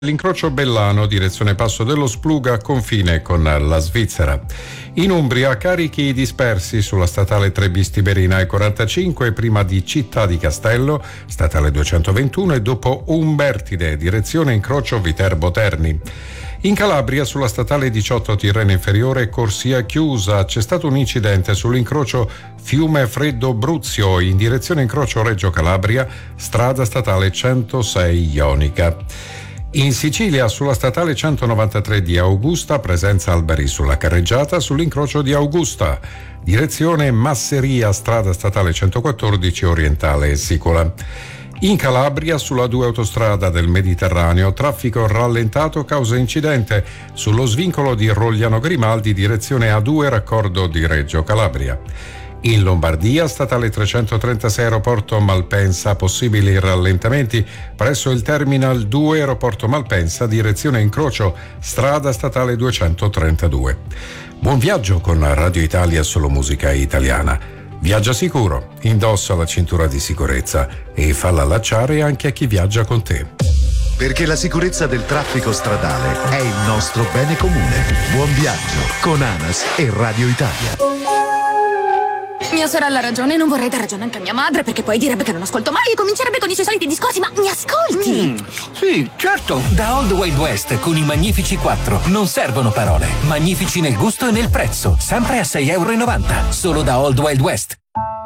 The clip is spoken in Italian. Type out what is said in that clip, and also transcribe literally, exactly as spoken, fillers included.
L'incrocio Bellano, direzione Passo dello Spluga, confine con la Svizzera. In Umbria, carichi dispersi sulla statale tre bis Tiberina e quarantacinque, prima di Città di Castello, statale duecentoventuno, e dopo Umbertide, direzione incrocio Viterbo Terni. In Calabria, sulla statale diciotto Tirreno Inferiore, corsia chiusa. C'è stato un incidente sull'incrocio Fiume Freddo Bruzio, in direzione incrocio Reggio Calabria, strada statale centosei Ionica. In Sicilia, sulla statale centonovantatré di Augusta, presenza alberi sulla carreggiata sull'incrocio di Augusta, direzione Masseria, strada statale centoquattordici orientale Sicola. In Calabria, sulla due autostrada del Mediterraneo, traffico rallentato causa incidente sullo svincolo di Rogliano Grimaldi, direzione A due raccordo di Reggio Calabria. In Lombardia, statale trecentotrentasei aeroporto Malpensa, possibili rallentamenti presso il Terminal due aeroporto Malpensa, direzione incrocio strada statale duecentotrentadue. Buon viaggio con Radio Italia, solo musica italiana. Viaggia sicuro, indossa la cintura di sicurezza e falla allacciare anche a chi viaggia con te. Perché la sicurezza del traffico stradale è il nostro bene comune. Buon viaggio con ANAS e Radio Italia. Mia sorella ha ragione, non vorrei dar ragione anche a mia madre, perché poi direbbe che non ascolto mai e comincerebbe con i suoi soliti discorsi, ma mi ascolti? Mm, sì, certo. Da Old Wild West con i Magnifici quattro non servono parole. Magnifici nel gusto e nel prezzo, sempre a sei e novanta euro, solo da Old Wild West.